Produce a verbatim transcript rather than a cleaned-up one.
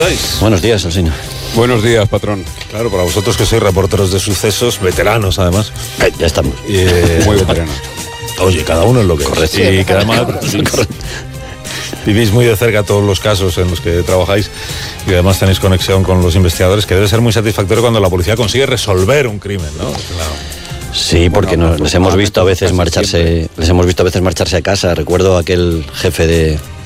Buenos días, Alsina. Buenos días, patrón. Claro, para vosotros que sois reporteros de sucesos, veteranos además. Eh, ya estamos. Eh, Muy veteranos. Oye, cada uno en lo que Correcto. es. Y que además vivís, vivís muy de cerca todos los casos en los que trabajáis y además tenéis conexión con los investigadores, que debe ser muy satisfactorio cuando la policía consigue resolver un crimen, ¿no? Claro. Sí, porque Bueno, nos, les hemos visto a veces casi marcharse, siempre. les hemos visto a veces marcharse a casa. Recuerdo aquel jefe de,